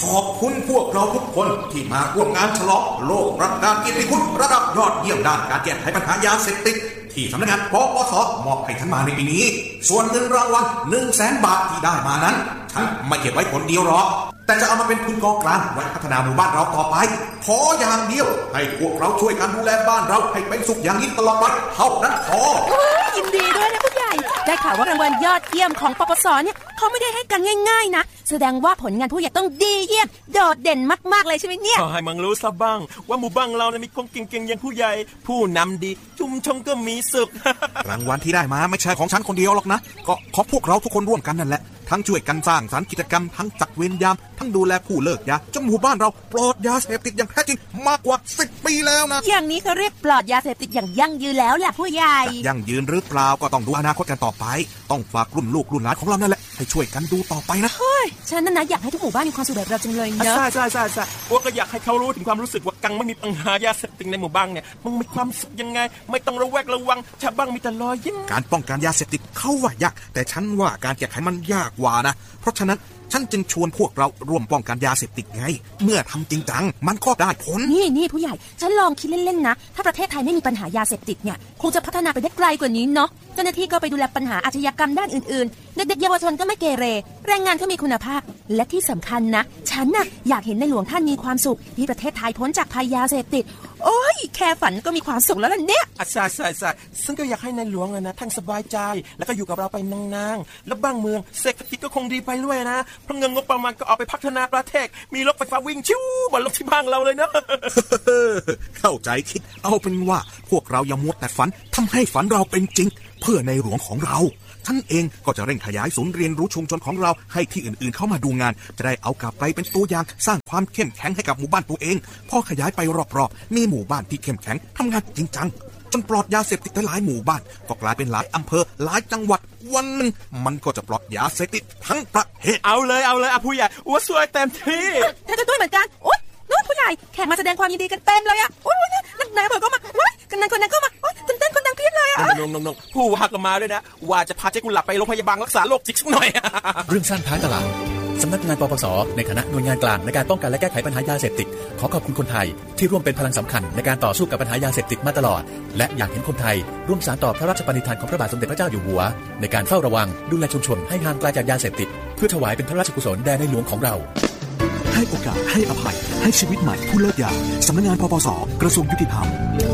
ขอบคุณพวกเราทุกคนที่มาร่วมงานฉลองโลกประกาศเกียรติคุณระดับยอดเยี่ยมด้านการแก้ไขปัญหายาเสพติดที่สำนักงานปปส.มอบให้ฉันมาในปีนี้ส่วนเงินรางวัล 100,000 บาทที่ได้มานั้นฉันไม่เก็บไว้คนเดียวหรอกแต่จะเอามาเป็นทุนกองกลางไว้พัฒนาหมู่บ้านเราต่อไปขออย่างเดียวให้พวกเราช่วยกันดูแลบ้านเราให้เป็นสุขอย่างนี้ตลอดไปเท่านั้นพอยินดีด้วยนะผู้ใหญ่ได้ข่าวว่ารางวัลยอดเยี่ยมของปปส.เนี่ยเขาไม่ได้ให้กันง่ายๆนะแสดงว่าผลงานผู้ใหญ่ต้องดีเยี่ยมโดดเด่นมากๆเลยใช่ไหมเนี่ยขอให้มึงรู้ซะบ้างว่าหมู่บ้านเราเนี่ยมีคนเก่งๆอย่างผู้ใหญ่ผู้นำดีชุมชนก็มีสุขรางวัลที่ได้มาไม่ใช่ของฉันคนเดียวหรอกนะก็ของพวกเราทุกคนร่วมกันนั่นแหละทั้งช่วยกันสร้างสรรค์กิจกรรมทั้งจัดเวรยามทั้งดูแลผู้เลิกยาจนหมู่บ้านเราปลอดยาเสพติดอย่างแท้จริงมากกว่า10 ปีแล้วนะอย่างนี้เขาเรียกปลอดยาเสพติดอย่างยั่งยืนแล้วแหละผู้ใหญ่ยั่งยืนหรือเปล่าก็ต้องดูอนาคตกันต่อไปต้องฝากรุ่นลูกรุ่นหลานของเรานั่นแหละให้ช่วยกันดูต่อไปนะเฮ้ยฉันนั่นนะอยากให้ทุกหมู่บ้านมีความสุขแบบเราจังเลยเนอะใช่พวกก็อยากให้เขารู้ถึงความรู้สึกว่ากังไม่มีปัญหายาเสพติดในหมู่บ้านเนี่ยมึงมีความสุขยังไงไม่ต้องระแวดระวังชาวบ้านมีแต่รอยยิ้มการป้องกันยาเสพติดเข้าว่ายากแต่ฉันว่าการแก้ไขมันยากกว่านะเพราะฉะนั้นฉันจึงชวนพวกเราร่วมป้องกันยาเสพติดไงเมื่อทำจริงจังมันก็ได้ผลนี่ผู้ใหญ่ฉันลองคิดเล่นๆนะถ้าประเทศไทยไม่มีปัญหายาเสพติดเนี่ยคงจะพัฒนาไปได้ไกลกว่านี้เนาะเจ้าหน้าที่ก็ไปดูแลปัญหาอาชญากรรมด้านอื่นๆเด็กๆเยาวชนก็ไม่เกเรแรงงานก็มีคุณภาพและที่สำคัญนะฉันน่ะอยากเห็นในหลวงท่านมีความสุขที่ประเทศไทยพ้นจากภัยยาเสพติดโอ้ยแค่ฝันก็มีความสุขแล้วล่ะเนี่ยใช่ซึ่งก็อยากให้ในหลวงนะท่านสบายใจแล้วก็อยู่กับเราไปนานๆแล้วบ้านเมืองเศรษฐกิจก็คงดีไปด้วยนะเพราะเงินงบประมาณก็เอาไปพัฒนาประเทศมีรถไฟฟ้าวิ่งชิวบนรถที่บ้านเราเลยนะเข้าใจคิดเอาเป็นว่าพวกเราอย่ามัวแต่ฝันทำให้ฝันเราเป็นจริงเพื่อในหลวงของเราท่านเองก็จะเร่งขยายศูนย์เรียนรู้ชุมชนของเราให้ที่อื่นๆเข้ามาดูงานจะได้เอากลับไปเป็นตัวอย่างสร้างความเข้มแข็งให้กับหมู่บ้านตัวเองพอขยายไปรอบๆมีหมู่บ้านที่เข้มแข็งทำงานจริงจังจนปลอดยาเสพติดหลายหมู่บ้านก็กลายเป็นหลายอำเภอหลายจังหวัดวันนึงมันก็จะปลอดยาเสพติดทั้งประเทศเอาเลยผู้ใหญ่อ้วสวยเต็มที่ท่านจะด้วยเหมือนกันโอ๊ยนู้นผู้ใหญ่แขกมาแสดงความยินดีกันเต็มเลยอ่ะโอ๊ยนักไหนบอกก็มาโอ๊ยกันนั้นคนนั้นก็มาโอ๊ยตื่นเต้นคนดังเพี้ยนเลยอ่ะน้องผู้ว่าก็มาด้วยนะว่าจะพาเจ๊กุหลาบไปโรงพยาบาลรักษาโรคจิตสักหน่อยเรื่องสั้นท้ายตลาดสำนักงานปปส.ในฐานะหน่วยงานกลางในการป้องกันและแก้ไขปัญหายาเสพติดขอขอบคุณคนไทยที่ร่วมเป็นพลังสำคัญในการต่อสู้กับปัญหายาเสพติดมาตลอดและอยากเห็นคนไทยร่วมสานต่อพระราชปณิธานของพระบาทสมเด็จพระเจ้าอยู่หัวในการเฝ้าระวังดูแลชุมชนให้ห่างไกลจากยาเสพติดเพื่อถวายเป็นพระราชกุศลแด่ในหลวงของเราให้โอกาสให้อภัยให้ชีวิตใหม่ผู้เลิกยาสำนักงานปปส.กระทรวงยุติธรรม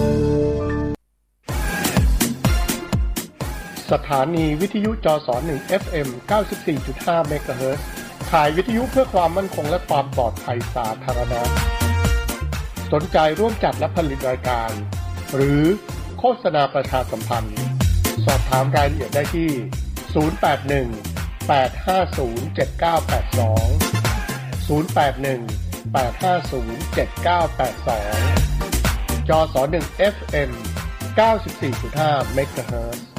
สถานีวิทยุจส1 FM 94.5 เมกะเฮิรตซ์ถ่ายวิทยุเพื่อความมั่นคงและความปลอดภัยสาธารณะสนใจร่วมจัดและผลิตรายการหรือโฆษณาประชาสัมพันธ์สอบถามรายละเอียดได้ที่081 850 7982 081 850 7982 จส1 FM 94.5 เมกะเฮิรตซ์